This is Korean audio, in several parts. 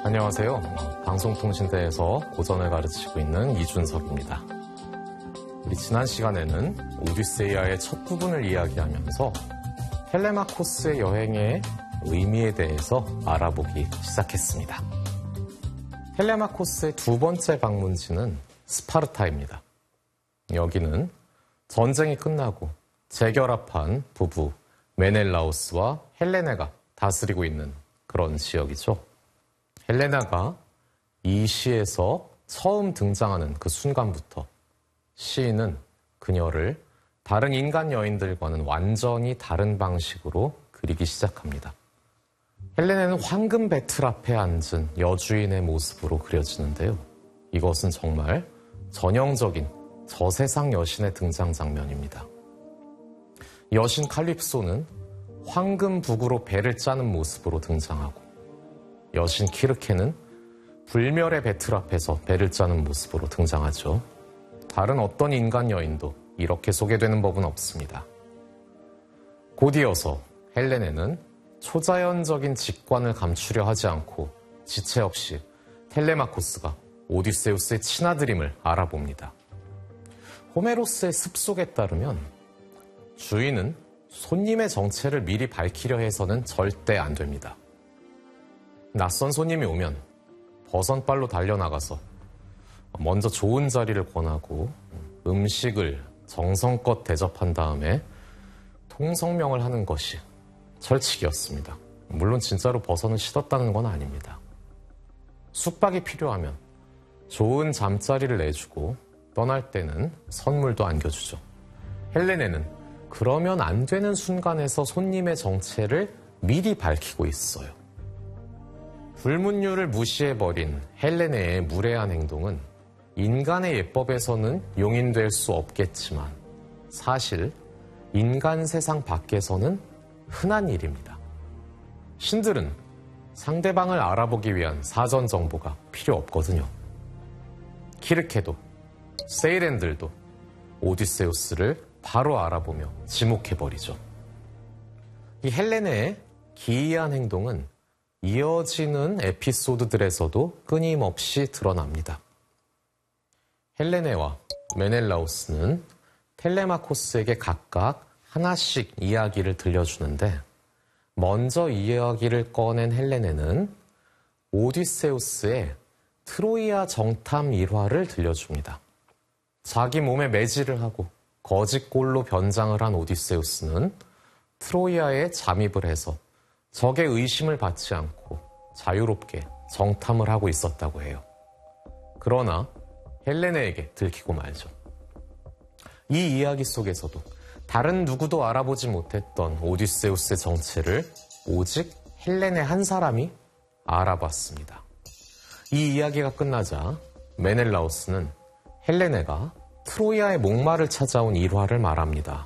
안녕하세요. 방송통신대에서 고전을 가르치고 있는 이준석입니다. 우리 지난 시간에는 오디세이아의 첫 부분을 이야기하면서 텔레마코스의 여행의 의미에 대해서 알아보기 시작했습니다. 텔레마코스의 두 번째 방문지는 스파르타입니다. 여기는 전쟁이 끝나고 재결합한 부부 메넬라오스와 헬레네가 다스리고 있는 그런 지역이죠. 헬레나가 이 시에서 처음 등장하는 그 순간부터 시인은 그녀를 다른 인간 여인들과는 완전히 다른 방식으로 그리기 시작합니다. 헬레네는 황금 배틀 앞에 앉은 여주인의 모습으로 그려지는데요. 이것은 정말 전형적인 저세상 여신의 등장 장면입니다. 여신 칼립소는 황금 북으로 배를 짜는 모습으로 등장하고 여신 키르케는 불멸의 배틀 앞에서 배를 짜는 모습으로 등장하죠. 다른 어떤 인간 여인도 이렇게 소개되는 법은 없습니다. 곧이어서 헬레네는 초자연적인 직관을 감추려 하지 않고 지체 없이 텔레마코스가 오디세우스의 친아들임을 알아봅니다. 호메로스의 습속에 따르면 주인은 손님의 정체를 미리 밝히려 해서는 절대 안 됩니다. 낯선 손님이 오면 버선발로 달려나가서 먼저 좋은 자리를 권하고 음식을 정성껏 대접한 다음에 통성명을 하는 것이 철칙이었습니다. 물론 진짜로 버선을 씻었다는 건 아닙니다. 숙박이 필요하면 좋은 잠자리를 내주고 떠날 때는 선물도 안겨주죠. 헬레네는 그러면 안 되는 순간에서 손님의 정체를 미리 밝히고 있어요. 불문율을 무시해버린 헬레네의 무례한 행동은 인간의 예법에서는 용인될 수 없겠지만 사실 인간 세상 밖에서는 흔한 일입니다. 신들은 상대방을 알아보기 위한 사전 정보가 필요 없거든요. 키르케도 세이렌들도 오디세우스를 바로 알아보며 지목해버리죠. 이 헬레네의 기이한 행동은 이어지는 에피소드들에서도 끊임없이 드러납니다. 헬레네와 메넬라오스는 텔레마코스에게 각각 하나씩 이야기를 들려주는데 먼저 이야기를 꺼낸 헬레네는 오디세우스의 트로이아 정탐 일화를 들려줍니다. 자기 몸에 매질을 하고 거짓골로 변장을 한 오디세우스는 트로이아에 잠입을 해서 적의 의심을 받지 않고 자유롭게 정탐을 하고 있었다고 해요. 그러나 헬레네에게 들키고 말죠. 이 이야기 속에서도 다른 누구도 알아보지 못했던 오디세우스의 정체를 오직 헬레네 한 사람이 알아봤습니다. 이 이야기가 끝나자 메넬라오스는 헬레네가 트로이아의 목마를 찾아온 일화를 말합니다.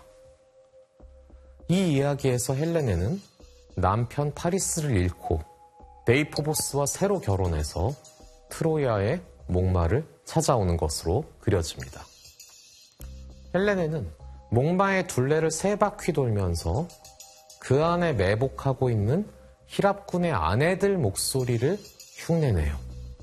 이 이야기에서 헬레네는 남편 파리스를 잃고 데이포보스와 새로 결혼해서 트로이아의 목마를 찾아오는 것으로 그려집니다. 헬레네는 목마의 둘레를 3바퀴 돌면서 그 안에 매복하고 있는 히랍군의 아내들 목소리를 흉내내요.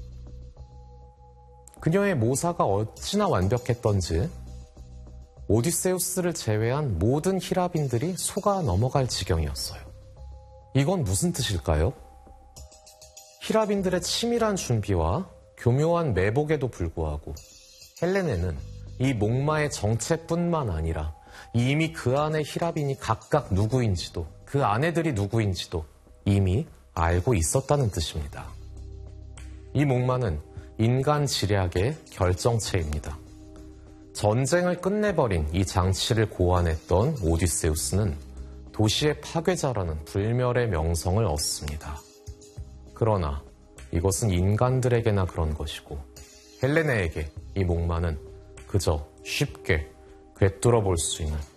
그녀의 모사가 어찌나 완벽했던지 오디세우스를 제외한 모든 히랍인들이 속아 넘어갈 지경이었어요. 이건 무슨 뜻일까요? 히랍인들의 치밀한 준비와 교묘한 매복에도 불구하고 헬레네는 이 목마의 정체뿐만 아니라 이미 그 안의 히랍인이 각각 누구인지도 그 아내들이 누구인지도 이미 알고 있었다는 뜻입니다. 이 목마는 인간 지략의 결정체입니다. 전쟁을 끝내버린 이 장치를 고안했던 오디세우스는 도시의 파괴자라는 불멸의 명성을 얻습니다. 그러나 이것은 인간들에게나 그런 것이고 헬레네에게 이 목마는 그저 쉽게 꿰뚫어 볼 수 있는